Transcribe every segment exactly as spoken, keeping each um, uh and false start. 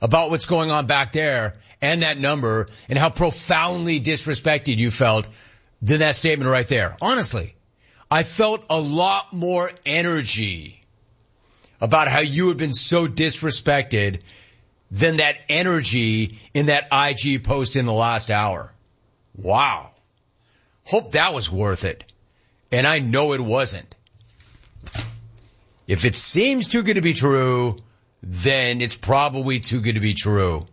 about what's going on back there and that number and how profoundly disrespected you felt than that statement right there. Honestly, I felt a lot more energy about how you had been so disrespected than that energy in that I G post in the last hour. Wow. Hope that was worth it. And I know it wasn't. If it seems too good to be true, then it's probably too good to be true.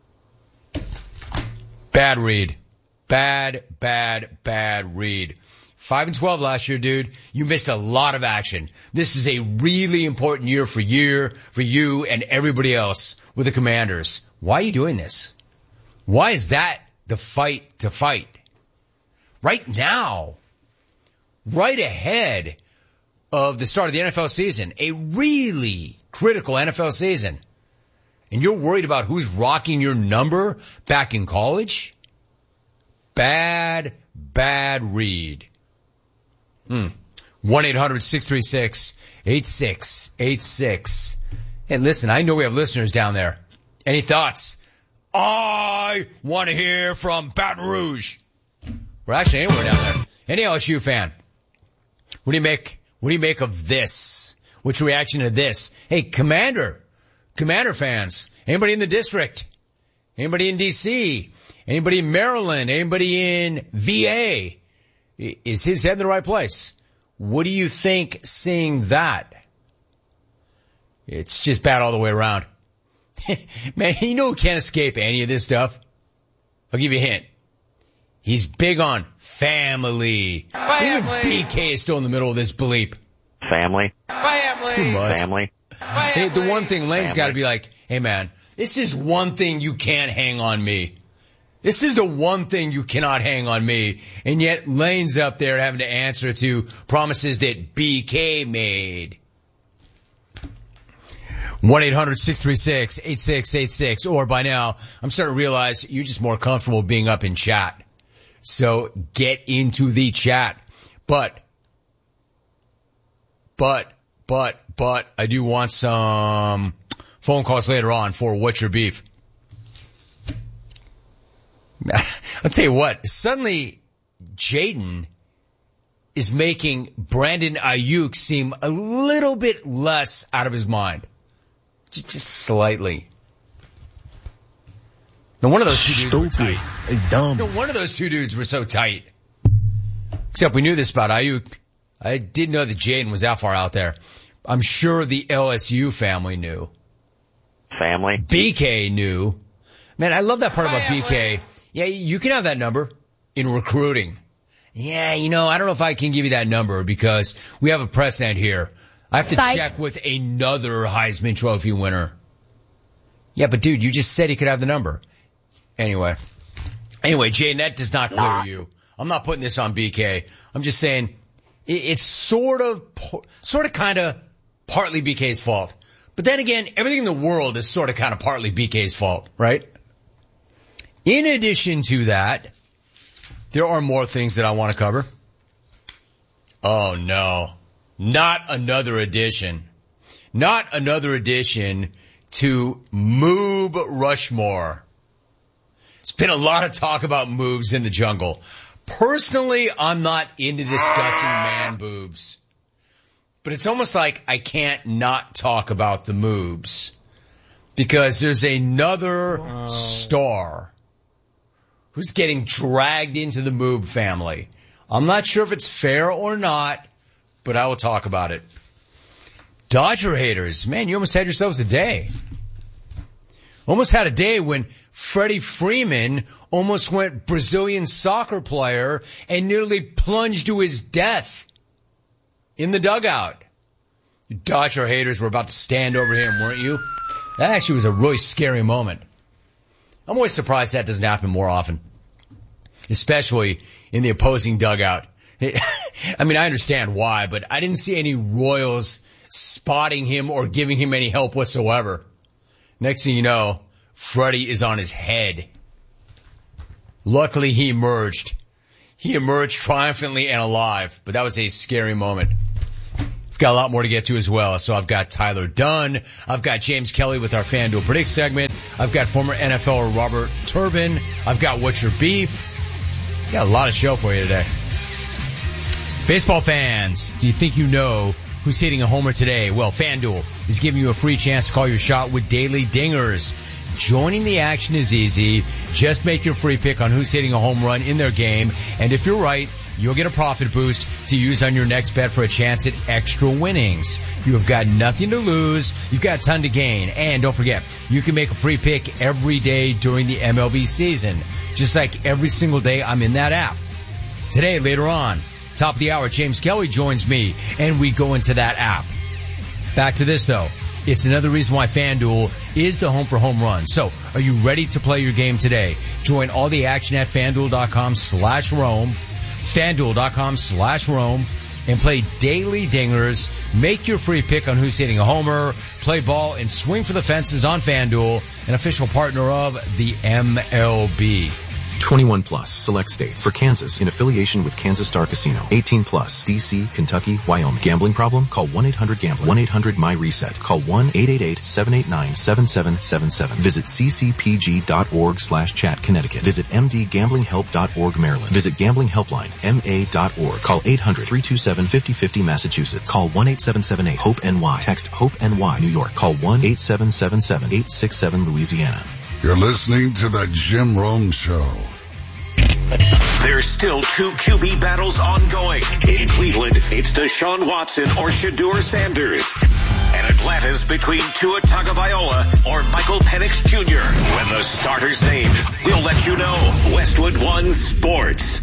Bad read. Bad, bad, bad read. Five and twelve last year, dude. You missed a lot of action. This is a really important year for you, for you and everybody else with the Commanders. Why are you doing this? Why is that the fight to fight? Right now. Right ahead of the start of the N F L season. A really critical N F L season. And you're worried about who's rocking your number back in college? Bad, bad read. Hmm. one eight hundred six three six eight six eight six. And listen, I know we have listeners down there. Any thoughts? I want to hear from Baton Rouge. We're actually anywhere down there. Any L S U fan? What do you make, what do you make of this? What's your reaction to this? Hey, Commander, Commander fans, anybody in the district? Anybody in D C? Anybody in Maryland? Anybody in V A? Is his head in the right place? What do you think seeing that? It's just bad all the way around. Man, you know who can't escape any of this stuff? I'll give you a hint. He's big on family. Family. B K is still in the middle of this bleep. Family. Family. Too much. Family. Hey, the one thing Lane's Family. got to be like, hey man, this is one thing you can't hang on me. This is the one thing you cannot hang on me. And yet Lane's up there having to answer to promises that B K made. one eight hundred six three six eight six eight six. Or by now, I'm starting to realize you're just more comfortable being up in chat. So get into the chat. But, but, but, but, I do want some phone calls later on for What's Your Beef. I'll tell you what, suddenly Jaden is making Brandon Ayuk seem a little bit less out of his mind. Just, just slightly. No, one of those two dudes were tight. Dumb. No, one of those two dudes were so tight. Except we knew this about Ayuk. I didn't know that Jaden was that far out there. I'm sure the L S U family knew. Family. B K knew. Man, I love that part about Family. B K. Yeah, you can have that number in recruiting. Yeah, you know, I don't know if I can give you that number because we have a precedent here. I have to Psych. check with another Heisman Trophy winner. Yeah, but dude, you just said he could have the number. Anyway. Anyway, Jaden, that does not clear you. I'm not putting this on B K. I'm just saying it, it's sort of, sort of kind of partly B K's fault. But then again, everything in the world is sort of kind of partly B K's fault, right? In addition to that, there are more things that I want to cover. Oh no, not another edition. Not another edition to Moob Rushmore. It's been a lot of talk about moves in the jungle. Personally, I'm not into discussing man boobs. But it's almost like I can't not talk about the moves. Because there's another oh. star who's getting dragged into the Moob family. I'm not sure if it's fair or not, but I will talk about it. Dodger haters, man, you almost had yourselves a day. Almost had a day when Freddie Freeman almost went Brazilian soccer player and nearly plunged to his death in the dugout. Dodger haters were about to stand over him, weren't you? That actually was a really scary moment. I'm always surprised that doesn't happen more often, especially in the opposing dugout. I mean, I understand why, but I didn't see any Royals spotting him or giving him any help whatsoever. Next thing you know, Freddie is on his head. Luckily, he emerged. He emerged triumphantly and alive, but that was a scary moment. Got a lot more to get to as well. So I've got Tyler Dunn. I've got James Kelly with our FanDuel Predict segment. I've got former N F L Robert Turbin. I've got What's Your Beef? Got a lot of show for you today. Baseball fans, do you think you know who's hitting a homer today? Well, FanDuel is giving you a free chance to call your shot with Daily Dingers. Joining the action is easy. Just make your free pick on who's hitting a home run in their game. And if you're right, you'll get a profit boost to use on your next bet for a chance at extra winnings. You have got nothing to lose. You've got a ton to gain. And don't forget, you can make a free pick every day during the M L B season. Just like every single day I'm in that app. Today, later on, top of the hour, James Kelly joins me and we go into that app. Back to this though. It's another reason why FanDuel is the home for home runs. So, are you ready to play your game today? Join all the action at FanDuel.com slash Rome. FanDuel.com slash Rome. And play Daily Dingers. Make your free pick on who's hitting a homer. Play ball and swing for the fences on FanDuel, an official partner of the M L B. twenty-one plus, select states. For Kansas, in affiliation with Kansas Star Casino. eighteen plus, D C, Kentucky, Wyoming. Gambling problem? Call one eight hundred gambler. one eight hundred my reset. Call one eight eight eight seven eight nine seven seven seven seven. Visit ccpg.org slash chat Connecticut. Visit mdgamblinghelp.org Maryland. Visit Gambling Helpline, M A dot org. Call eight hundred three two seven five zero five zero Massachusetts. Call one eight seven seven eight hope N Y. Text HOPE-NY New York. Call one eight seven seven seven eight six seven Louisiana. You're listening to the Jim Rome Show. There's still two Q B battles ongoing. In Cleveland, it's Deshaun Watson or Shedeur Sanders. And Atlanta's between Tua Tagovailoa or Michael Penix Junior When the starter's named, we'll let you know. Westwood One Sports.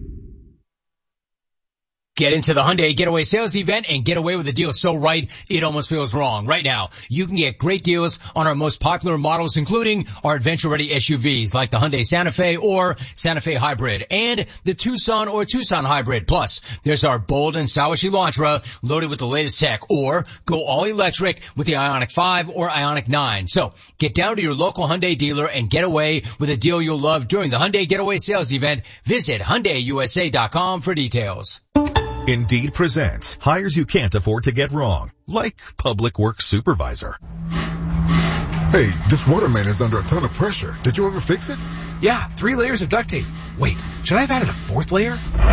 Get into the Hyundai Getaway Sales Event and get away with a deal so right, it almost feels wrong. Right now, you can get great deals on our most popular models, including our adventure-ready S U Vs like the Hyundai Santa Fe or Santa Fe Hybrid and the Tucson or Tucson Hybrid. Plus, there's our bold and stylish Elantra loaded with the latest tech, or go all electric with the Ioniq five or Ioniq nine. So, get down to your local Hyundai dealer and get away with a deal you'll love during the Hyundai Getaway Sales Event. Visit Hyundai U S A dot com for details. Indeed presents hires you can't afford to get wrong, like public works supervisor. Hey, this waterman is under a ton of pressure. Did you ever fix it? Yeah, three layers of duct tape. Wait, should I have added a fourth layer?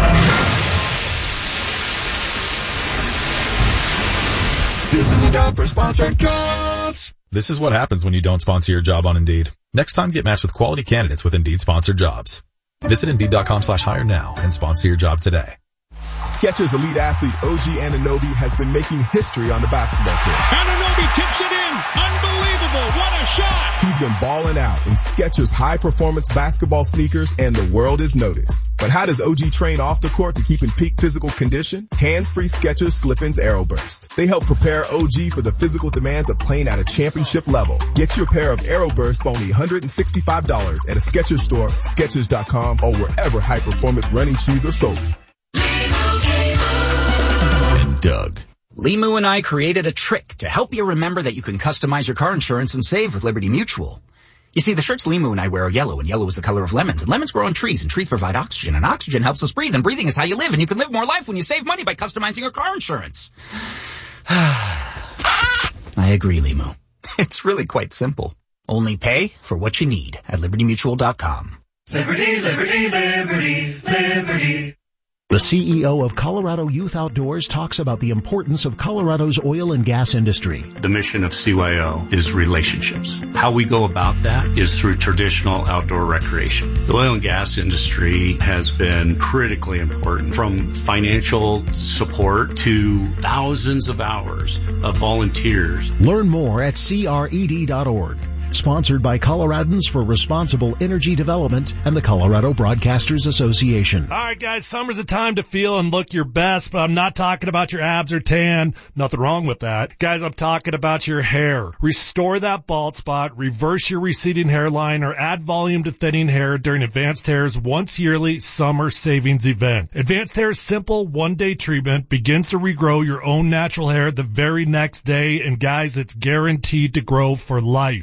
This is a job for sponsored jobs. This is what happens when you don't sponsor your job on Indeed. Next time, get matched with quality candidates with Indeed sponsored jobs. Visit Indeed.com slash hire now and sponsor your job today. Skechers elite athlete O G Anunoby has been making history on the basketball court. Anunoby tips it in. Unbelievable. What a shot. He's been balling out in Skechers high-performance basketball sneakers, and the world is noticed. But how does O G train off the court to keep in peak physical condition? Hands-free Skechers Slip-ins Aeroburst. They help prepare O G for the physical demands of playing at a championship level. Get your pair of Aeroburst for only one hundred sixty-five dollars at a Skechers store, Skechers dot com, or wherever high-performance running shoes are sold. And Doug. Limu and I created a trick to help you remember that you can customize your car insurance and save with Liberty Mutual. You see, the shirts Limu and I wear are yellow, and yellow is the color of lemons, and lemons grow on trees, and trees provide oxygen, and oxygen helps us breathe, and breathing is how you live, and you can live more life when you save money by customizing your car insurance. I agree, Limu. It's really quite simple. Only pay for what you need at Liberty Mutual dot com. Liberty, Liberty, Liberty, Liberty. The C E O of Colorado Youth Outdoors talks about the importance of Colorado's oil and gas industry. The mission of C Y O is relationships. How we go about that is through traditional outdoor recreation. The oil and gas industry has been critically important, from financial support to thousands of hours of volunteers. Learn more at C R E D dot org. Sponsored by Coloradans for Responsible Energy Development and the Colorado Broadcasters Association. All right, guys, summer's a time to feel and look your best, but I'm not talking about your abs or tan. Nothing wrong with that. Guys, I'm talking about your hair. Restore that bald spot, reverse your receding hairline, or add volume to thinning hair during Advanced Hair's once yearly summer savings event. Advanced Hair's simple one-day treatment begins to regrow your own natural hair the very next day, and guys, it's guaranteed to grow for life. Advanced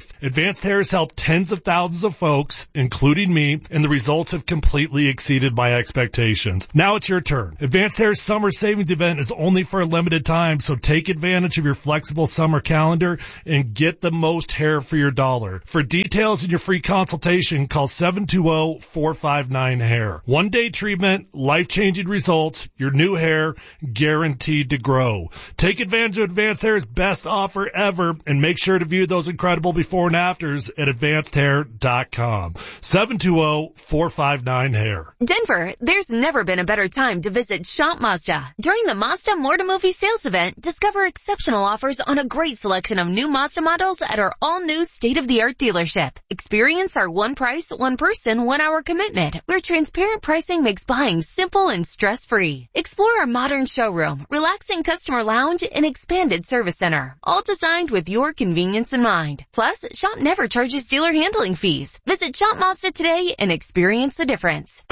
Advanced Hair has helped tens of thousands of folks, including me, and the results have completely exceeded my expectations. Now it's your turn. Advanced Hair's summer savings event is only for a limited time, so take advantage of your flexible summer calendar and get the most hair for your dollar. For details and your free consultation, call seven two zero, four five nine, hair. One day treatment, life-changing results, your new hair guaranteed to grow. Take advantage of Advanced Hair's best offer ever and make sure to view those incredible before and afters at advanced hair dot com. seven two zero, four five nine, hair. Denver, there's never been a better time to visit Shop Mazda. During the Mazda More to Movie sales event, discover exceptional offers on a great selection of new Mazda models at our all-new state-of-the-art dealership. Experience our one price, one person, one hour commitment, where transparent pricing makes buying simple and stress-free. Explore our modern showroom, relaxing customer lounge, and expanded service center, all designed with your convenience in mind. Plus, Shop never charges dealer handling fees. Visit Shop Mazda today and experience the difference.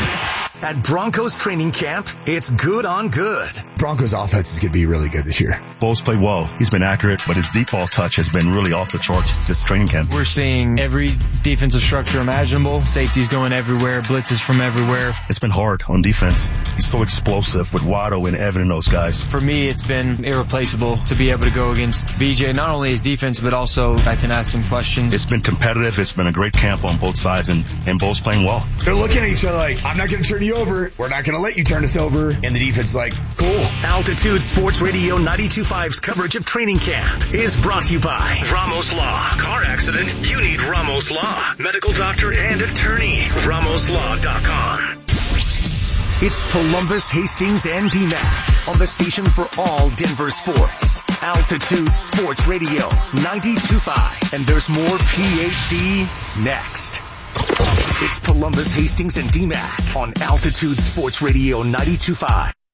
At Broncos training camp, it's good on good. Broncos offense is going to be really good this year. Bo's played well. He's been accurate, but his deep ball touch has been really off the charts this training camp. We're seeing every defensive structure imaginable. Safeties going everywhere, blitzes from everywhere. It's been hard on defense. He's so explosive with Waddle and Evan and those guys. For me, it's been irreplaceable to be able to go against B J, not only his defense, but also I can ask him questions. It's been competitive. It's been a great camp on both sides, and, and Bo's playing well. They're looking at each other like, I'm not going to turn you over. We're not going to let you turn us over. And the defense is like, cool. Altitude Sports Radio ninety-two point five's coverage of training camp is brought to you by Ramos Law. Car accident? You need Ramos Law. Medical doctor and attorney. Ramos Law dot com. It's Columbus, Hastings, and D MAC on the station for all Denver sports. Altitude Sports Radio ninety-two point five. And there's more P H D next. It's Columbus, Hastings, and D MAC on Altitude Sports Radio ninety-two point five.